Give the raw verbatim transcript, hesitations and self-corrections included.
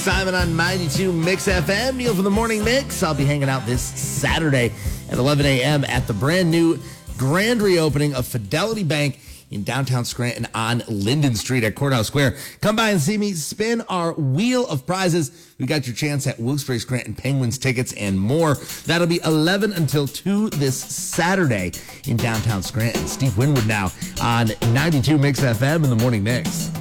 Simon on ninety-two Mix F M. Neil from the Morning Mix. I'll be hanging out this Saturday at eleven a.m. at the brand new grand reopening of Fidelity Bank in downtown Scranton on Linden Street at Courthouse Square. Come by and see me spin our wheel of prizes. We got your chance at Wilkes-Barre Scranton Penguins tickets and more. That'll be eleven until two this Saturday in downtown Scranton. Steve Winwood now on ninety-two Mix F M in the Morning Mix.